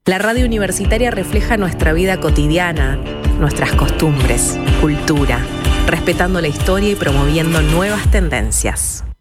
La radio universitaria refleja nuestra vida cotidiana, nuestras costumbres, cultura, respetando la historia y promoviendo nuevas tendencias.